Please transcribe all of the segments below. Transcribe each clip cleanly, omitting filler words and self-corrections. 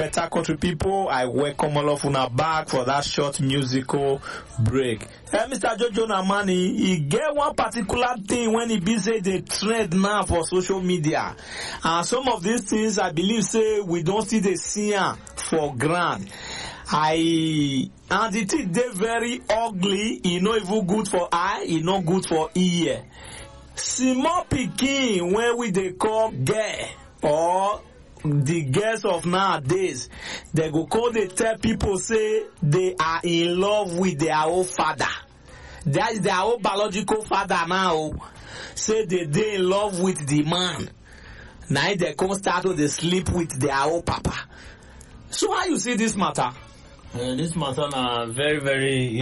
Better country people, I welcome all of una back for that short musical break. Mr. Jojo Namani, he get one particular thing when he be say the trend now for social media. And some of these things I believe say we don't see the see for ground. And the thing they very ugly, e no even good for eye, e no good for ear. Small pikin when we they call girl or the girls of nowadays, they go call, they tell people say they are in love with their own father. That is their own biological father now. Say they in love with the man. Now they come start to sleep with their own papa. So how you see this matter? This matter na very, very,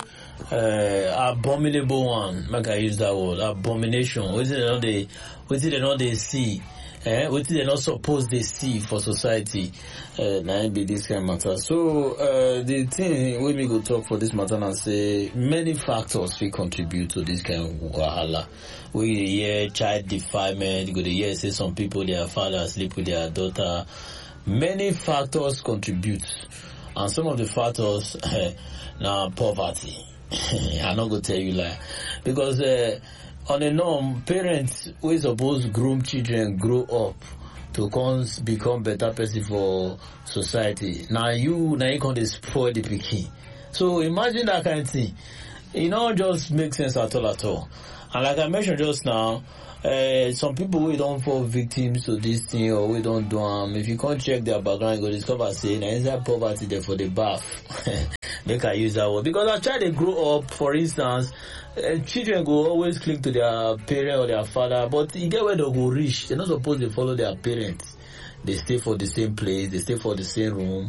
abominable one. Make I use that word, abomination. What they know they see. What they not supposed they see for society, now be this kind of matter. So the thing when we go talk for this matter and say many factors will contribute to this kind of wahala. We hear child defilement, go to hear say some people their father sleep with their daughter. Many factors contribute, and some of the factors now poverty. I'm not gonna tell you lie, because on a norm, parents we suppose groom children grow up to become better person for society. Now you can spoil the pikin. So imagine that kind of thing. It don't just make sense at all. And like I mentioned just now, some people we don't fall victims to this thing or we don't do them. If you can't check their background, you go discover saying inside poverty there for the bath. Make I use that word, because as child they grow up, for instance, children go always cling to their parent or their father, but you get where they go reach, they're not supposed to follow their parents. They stay for the same place, they stay for the same room.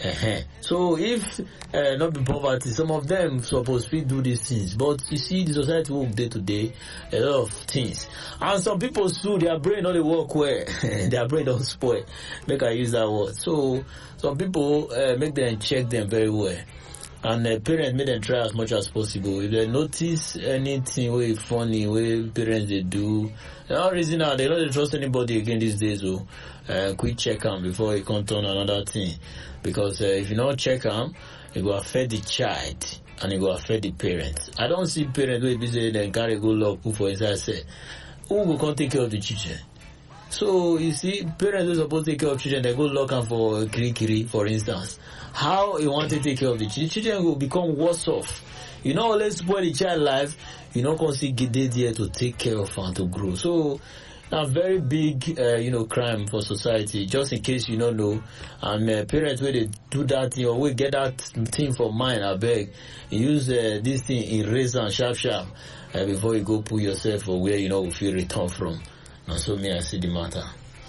So if not be poverty, some of them supposed to do these things. But you see, the society work day to day, a lot of things. And some people too, their brain not work well. Their brain don't spoil. Make I use that word. So some people make them check them very well. And parents make them try as much as possible. If they notice anything way funny, way parents they do, no reason now they don't trust anybody again these days. So quick check them before it can turn another thing. Because if you don't check them, it will affect the child and it will affect the parents. I don't see parents who busy then carry good luck put for inside say, who will come take care of the children? So you see, parents who are supposed to take care of children, they go lock them for kiri, for instance. How you want to take care of the children? Children will become worse off. You know, let's spoil the child life. You know, constantly get there to take care of and to grow. So a very big, crime for society. Just in case you don't know, and parents where they do that thing or we get that thing for mine, I beg, use this thing erase and sharp before you go put yourself for where if you return from. And so me I see the matter.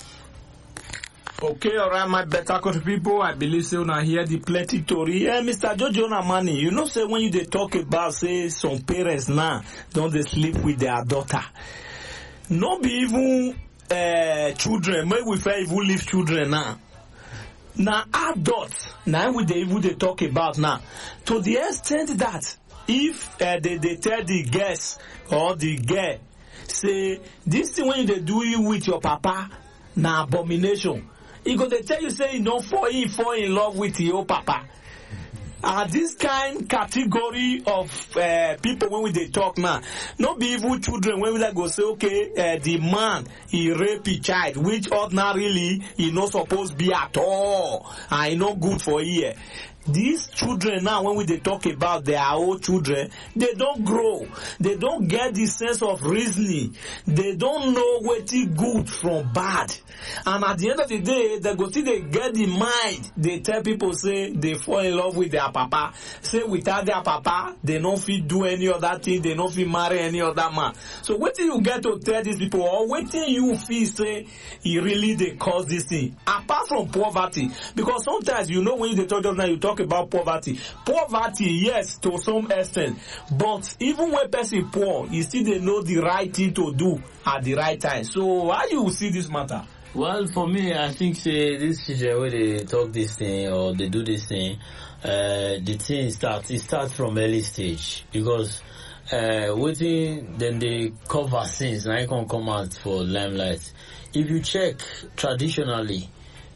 Okay, alright, my better country people. I believe so now hear the plenty story. Mr. Jojo Namani, say when you they talk about say some parents now don't they sleep with their daughter. Not be even children, maybe we fair even leave children now. Now adults, now we they even they talk about now. To the extent that if they tell the guest or the girl, say this thing when they do you with your papa, na abomination. He go they tell you say you don't fall in love with your papa. And this kind category of people when we they talk now, not be even children when we like go say okay, the man he rape a child, which ordinarily he not supposed to be at all, and he not good for here. These children now, when we they talk about their own children, they don't grow. They don't get the sense of reasoning. They don't know what is good from bad. And at the end of the day, they go see they get the mind. They tell people say they fall in love with their papa. Say without their papa, they don't fit do any other thing. They don't fit marry any other man. So what do you get to tell these people, or what do you feel say he really they cause this thing? Apart from poverty, because sometimes when you talk just now, you talk about poverty. Poverty, yes, to some extent, but even when person poor, you still they know the right thing to do at the right time. So how you see this matter? Well, for me, I think say this children where they talk this thing or they do this thing, the thing starts from early stage, because waiting then they cover sins and I can come out for limelight. If you check traditionally,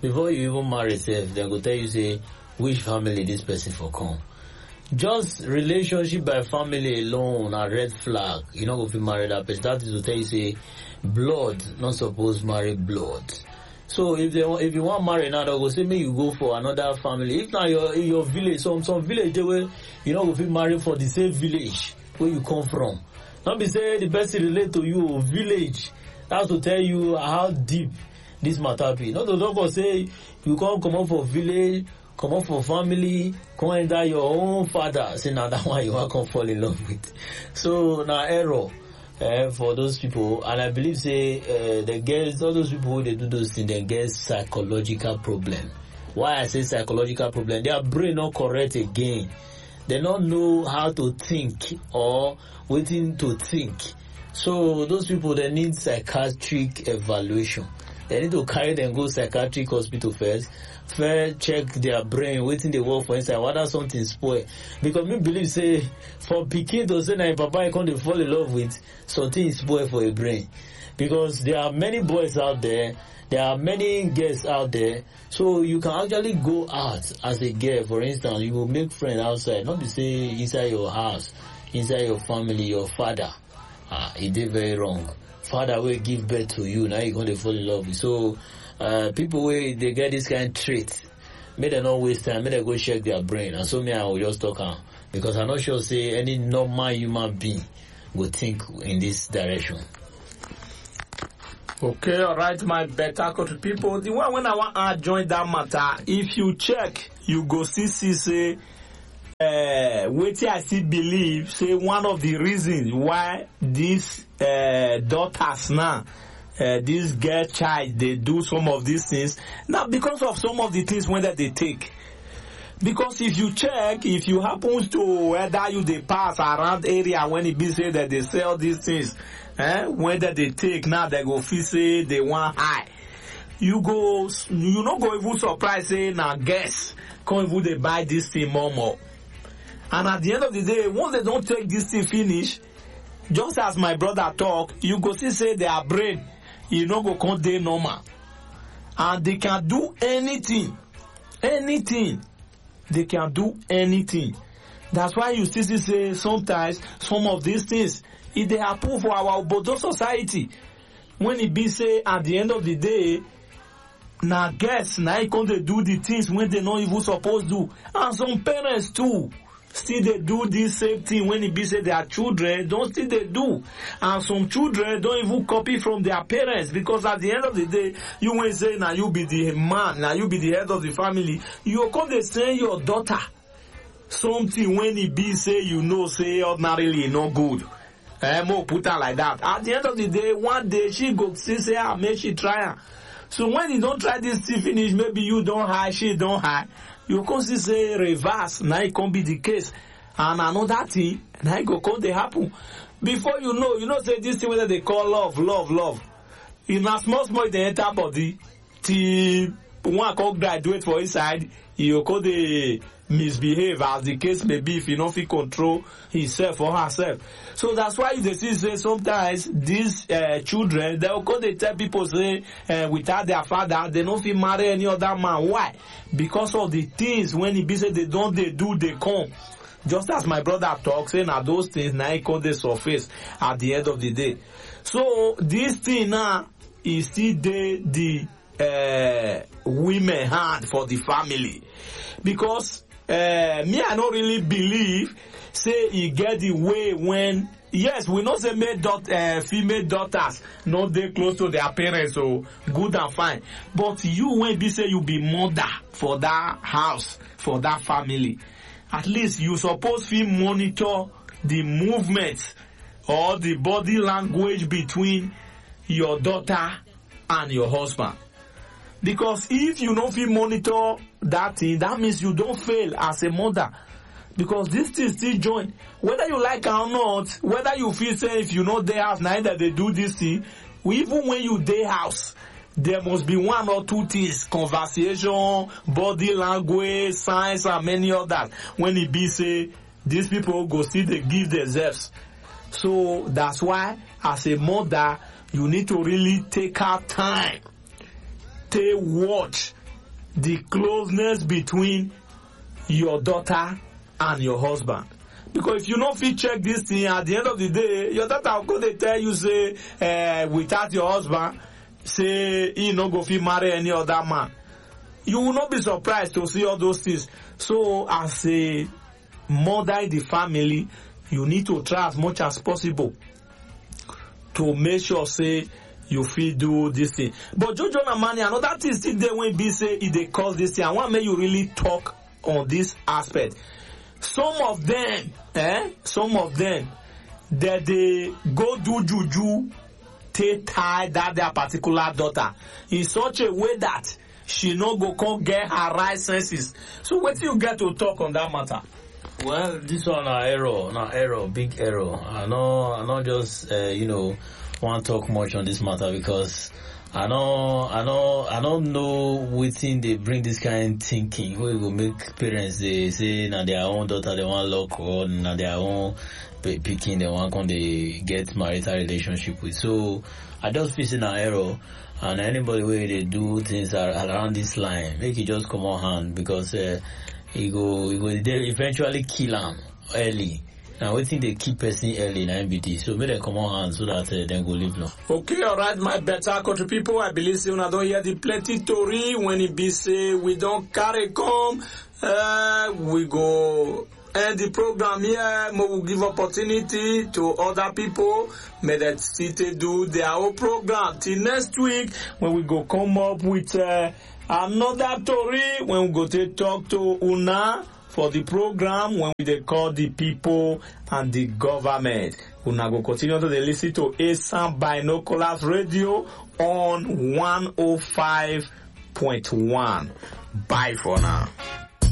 before you even marry yourself, they go tell you say which family this person for come. Just relationship by family alone a red flag. You know, if you marry that person, that is to tell you say blood not supposed to marry blood. So if you want to marry now, they go say, may you go for another family. If not your village, some village where you know if you marry for the same village where you come from. Not be say the person relate to you village. That's to tell you how deep this matter be. Not to talk say you come up for village, come up for family, come enter your own father. Say now that one you want to come fall in love with. So now error. For those people, and I believe say the girls, all those people they do those things, they get psychological problem. Why I say psychological problem? Their brain not correct again. They don't know how to think or waiting to think. So those people they need psychiatric evaluation. They need to carry them go psychiatric hospital first check their brain, waiting they work for inside, whether something spoil. Because me believe say for pikin to say na papa can't fall in love with something spoil for a brain. Because there are many boys out there, there are many girls out there, so you can actually go out as a girl. For instance, you will make friends outside, not be say inside your house, inside your family, your father. It did very wrong. Father will give birth to you, now you're going to fall in love with. So people where they get this kind of trait, may they not waste time, may they go check their brain. And so me, I will just talk on, because I'm not sure say any normal human being will think in this direction. Okay, all right, my better country people. The one when I want to join that matter, if you check, you go see say wetin I still believe say one of the reasons why these daughters now, this girl child, they do some of these things now because of some of the things when that they take. Because if you check, if you happen to whether you they pass around area when it be say that they sell these things, whether they take now they go feel say they want high. You not go even surprise say now guess come even they buy this thing more. And at the end of the day, once they don't take this thing finish, just as my brother talk, you go see say their brain, you know go come dey normal. And they can do anything. They can do anything. That's why you still say sometimes some of these things, if they happen for our Obodo society, when it be say at the end of the day, now guess now you come to do the things when they not even supposed to. And some parents too, still they do this same thing when it be say their children, don't still they do. And some children don't even copy from their parents, because at the end of the day, you will say now you be the man, now you be the head of the family. You come to send your daughter something when it be say you know say ordinarily no good. More put her like that. At the end of the day, one day she go see say make she try her. So when you don't try this thing finish, maybe you don't hide, she don't hide. You can see say reverse, now it can be the case. And another thing, now it go come they happen. Before you know say this thing whether they call love. In a small they enter body, till one can graduate for inside, you can they misbehave as the case may be if you don't feel control himself or herself. So that's why they see say sometimes these children, they will go they tell people say without their father they don't feel marry any other man. Why? Because of the things when it be say they do they come. Just as my brother talks, saying that those things now it come they surface at the end of the day. So this thing now is still the women hand for the family. Because me I don't really believe say he get the way when yes we know say female daughters not they close to their parents, so good and fine, but you when be say you be mother for that house, for that family, at least you suppose to monitor the movements or the body language between your daughter and your husband. Because if you don't feel monitor that thing, that means you don't fail as a mother. Because this thing still join. Whether you like it or not, whether you feel say if you know their house, now that they do this thing, even when you day house, there must be one or two things, conversation, body language, signs, and many others. When it be say, these people go see they give themselves. So that's why as a mother, you need to really take out time. Watch the closeness between your daughter and your husband. Because if you no fit check this thing, at the end of the day, your daughter will go dey tell you say, without your husband, say he no go fit marry any other man. You will not be surprised to see all those things. So as a mother in the family, you need to try as much as possible to make sure say you fit do this thing. But Jojo and Amani, another thing still there when be say if they cause this thing, I want make you really talk on this aspect. Some of them, that they go do juju, tie that their particular daughter in such a way that she no go come get her right senses. So what do you get to talk on that matter? Well, this one error, big error. I not just want to talk much on this matter because I don't know wetin they bring this kind of thinking where go make parents they say na their own daughter they want lock or na their own picking they want come they get marital relationship with. So I just feel an error, and anybody where they do things around this line make it just come on hand because he go they eventually kill him early. Now we think they keep person early in MBD, so make them come on hand so that they go live long. Okay, alright, my better country people. I believe say una don't hear the plenty story when it be say we don't carry come. We go end the program here. We will give opportunity to other people. May that still do their own program till next week when we go come up with another story when we go to talk to Una for the program when they call the people and the government. Una go continue to listen to ASAM Binoculars Radio on 105.1. Bye for now.